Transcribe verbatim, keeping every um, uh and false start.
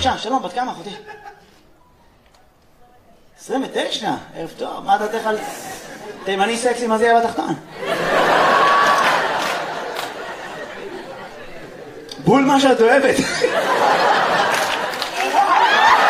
בבקשה, שלום, בת כמה, אחותי? עשרים ותשע, ערב טוב, מה דעתך על תימני סקסי מזיע בתחתון? בול מה שאת אוהבת.